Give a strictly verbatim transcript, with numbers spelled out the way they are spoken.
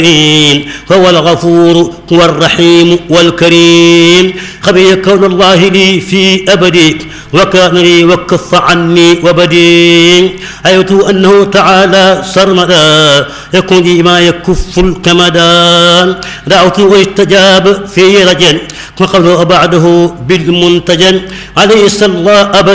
فهو الغفور هو الرحيم والكريم. خبي كون الله لي في أبدي وكان لي وكف عني وبدي. أيت أنه تعالى سرمدا يكون لي ما يكف الكمدا. دعوت واستجاب في رجل وقبل بعده بالمنتجن عليه صلى الله أبدا